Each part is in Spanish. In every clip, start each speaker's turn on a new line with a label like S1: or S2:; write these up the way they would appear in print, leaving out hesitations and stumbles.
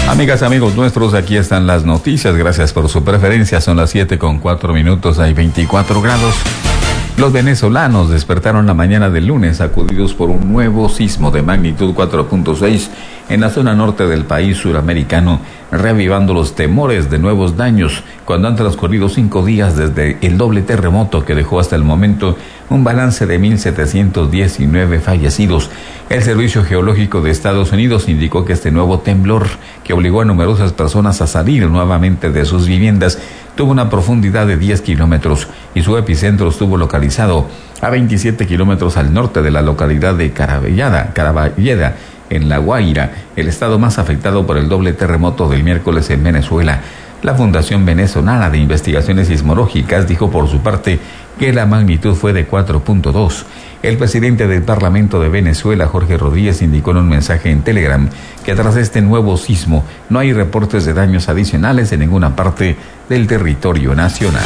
S1: Amigas, amigos nuestros, aquí están las noticias. Gracias por su preferencia. Son las 7:04, hay 24 grados. Los venezolanos despertaron la mañana del lunes sacudidos por un nuevo sismo de magnitud 4.6 en la zona norte del país suramericano, reavivando los temores de nuevos daños cuando han transcurrido 5 días desde el doble terremoto que dejó hasta el momento un balance de 1.719 fallecidos. El Servicio Geológico de Estados Unidos indicó que este nuevo temblor, que obligó a numerosas personas a salir nuevamente de sus viviendas, tuvo una profundidad de 10 kilómetros y su epicentro estuvo localizado a 27 kilómetros al norte de la localidad de Caraballeda, en La Guaira, el estado más afectado por el doble terremoto del miércoles en Venezuela. La Fundación Venezolana de Investigaciones Sismológicas dijo por su parte que la magnitud fue de 4.2. El presidente del Parlamento de Venezuela, Jorge Rodríguez, indicó en un mensaje en Telegram que tras este nuevo sismo no hay reportes de daños adicionales en ninguna parte del territorio nacional.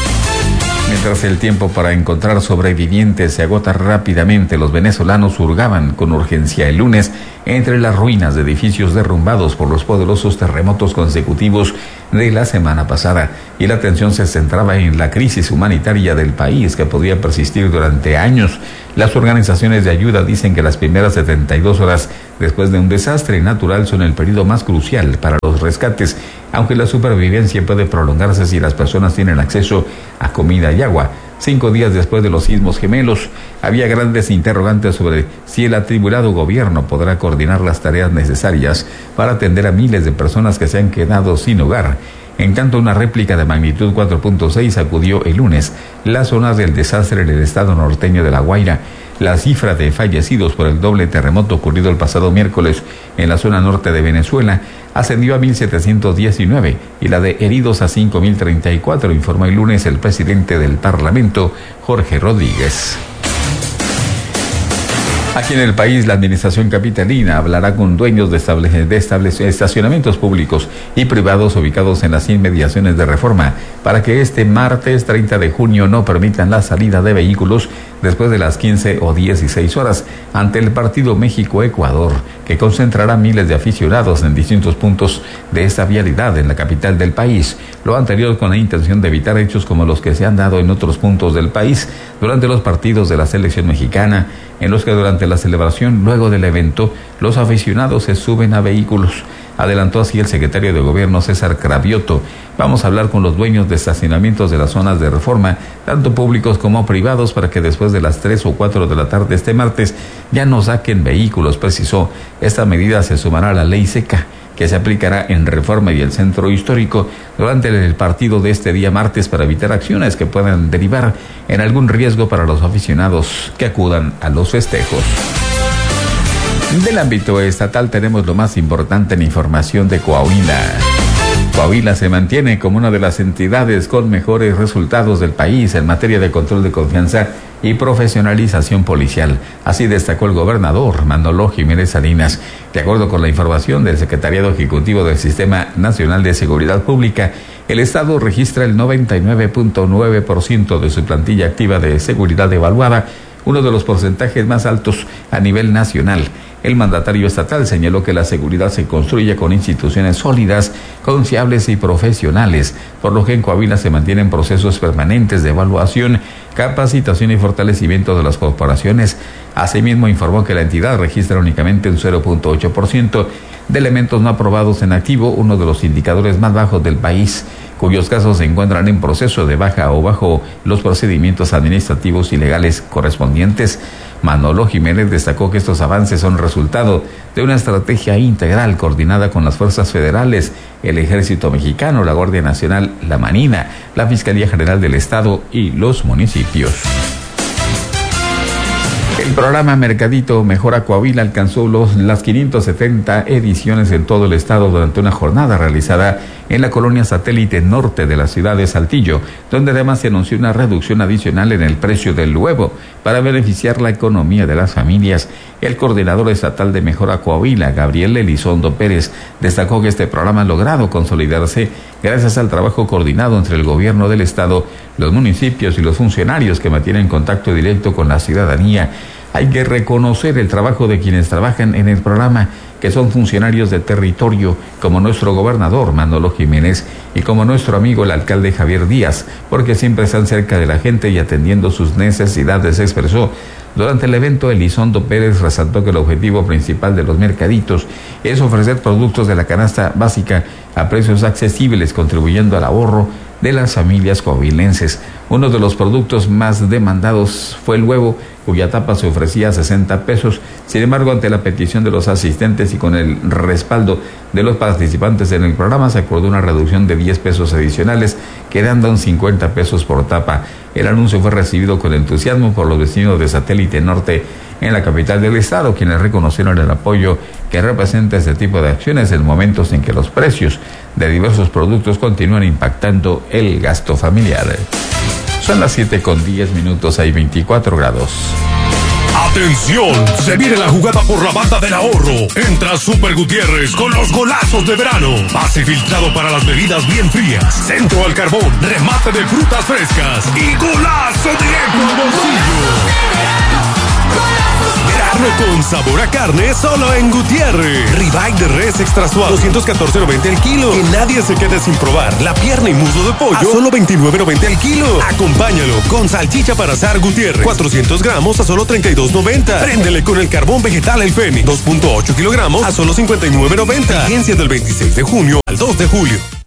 S1: Mientras el tiempo para encontrar sobrevivientes se agota rápidamente, los venezolanos hurgaban con urgencia el lunes entre las ruinas de edificios derrumbados por los poderosos terremotos consecutivos de la semana pasada, y la atención se centraba en la crisis humanitaria del país que podría persistir durante años. Las organizaciones de ayuda dicen que las primeras 72 horas después de un desastre natural son el periodo más crucial para los rescates, aunque la supervivencia puede prolongarse si las personas tienen acceso a comida y agua. 5 días después de los sismos gemelos, había grandes interrogantes sobre si el atribulado gobierno podrá coordinar las tareas necesarias para atender a miles de personas que se han quedado sin hogar. En tanto, una réplica de magnitud 4.6 sacudió el lunes las zonas del desastre en el estado norteño de La Guaira. La cifra de fallecidos por el doble terremoto ocurrido el pasado miércoles en la zona norte de Venezuela ascendió a 1.719 y la de heridos a 5.034, informó el lunes el presidente del Parlamento, Jorge Rodríguez. Aquí en el país, la administración capitalina hablará con dueños de estacionamientos públicos y privados ubicados en las inmediaciones de Reforma para que este martes 30 de junio no permitan la salida de vehículos después de las 15 o 16 horas ante el partido México-Ecuador, que concentrará miles de aficionados en distintos puntos de esta vialidad en la capital del país. Lo anterior con la intención de evitar hechos como los que se han dado en otros puntos del país durante los partidos de la selección mexicana, en los que durante la celebración, luego del evento, los aficionados se suben a vehículos. Adelantó así el secretario de Gobierno, César Cravioto. Vamos a hablar con los dueños de estacionamientos de las zonas de Reforma, tanto públicos como privados, para que después de las 3 o 4 de la tarde este martes ya no saquen vehículos, precisó. Esta medida se sumará a la ley seca, que se aplicará en Reforma y el Centro Histórico durante el partido de este día martes para evitar acciones que puedan derivar en algún riesgo para los aficionados que acudan a los festejos. Del ámbito estatal tenemos lo más importante en información de Coahuila. Coahuila se mantiene como una de las entidades con mejores resultados del país en materia de control de confianza y profesionalización policial. Así destacó el gobernador Manolo Jiménez Salinas. De acuerdo con la información del Secretariado Ejecutivo del Sistema Nacional de Seguridad Pública, el Estado registra el 99.9% de su plantilla activa de seguridad evaluada, uno de los porcentajes más altos a nivel nacional. El mandatario estatal señaló que la seguridad se construye con instituciones sólidas, confiables y profesionales, por lo que en Coahuila se mantienen procesos permanentes de evaluación, capacitación y fortalecimiento de las corporaciones. Asimismo, informó que la entidad registra únicamente un 0.8% de elementos no aprobados en activo, uno de los indicadores más bajos del país, cuyos casos se encuentran en proceso de baja o bajo los procedimientos administrativos y legales correspondientes. Manolo Jiménez destacó que estos avances son resultado de una estrategia integral coordinada con las fuerzas federales, el Ejército Mexicano, la Guardia Nacional, la Marina, la Fiscalía General del Estado y los municipios. El programa Mercadito Mejora Coahuila alcanzó las 570 ediciones en todo el estado durante una jornada realizada en la colonia satélite norte de la ciudad de Saltillo, donde además se anunció una reducción adicional en el precio del huevo para beneficiar la economía de las familias. El coordinador estatal de Mejora Coahuila, Gabriel Elizondo Pérez, destacó que este programa ha logrado consolidarse gracias al trabajo coordinado entre el gobierno del estado, los municipios y los funcionarios que mantienen contacto directo con la ciudadanía. Hay que reconocer el trabajo de quienes trabajan en el programa, que son funcionarios de territorio, como nuestro gobernador Manolo Jiménez y como nuestro amigo el alcalde Javier Díaz, porque siempre están cerca de la gente y atendiendo sus necesidades, expresó. Durante el evento, Elizondo Pérez resaltó que el objetivo principal de los mercaditos es ofrecer productos de la canasta básica a precios accesibles, contribuyendo al ahorro de las familias coahuilenses. Uno de los productos más demandados fue el huevo, cuya tapa se ofrecía a 60 pesos. Sin embargo, ante la petición de los asistentes y con el respaldo de los participantes en el programa, se acordó una reducción de 10 pesos adicionales, quedando en 50 pesos por tapa. El anuncio fue recibido con entusiasmo por los vecinos de Satélite Norte en la capital del estado, quienes reconocieron el apoyo que representa este tipo de acciones en momentos en que los precios de diversos productos continúan impactando el gasto familiar. Son las 7:10, hay 24 grados.
S2: ¡Atención! Se viene la jugada por la banda del ahorro. Entra Super Gutiérrez con los golazos de verano. Pase filtrado para las bebidas bien frías. Centro al carbón, remate de frutas frescas y golazo directo al bolsillo. Verano con sabor a carne solo en Gutiérrez. Ribeye de res extra suave, 214.90 el kilo. Que nadie se quede sin probar la pierna y muslo de pollo a solo 29.90 el kilo. Acompáñalo con salchicha para asar Gutiérrez, 400 gramos a solo 32.90. Préndele con el carbón vegetal El Fénix, 2.8 kilogramos a solo 59.90. Vigencia del 26 de junio al 2 de julio.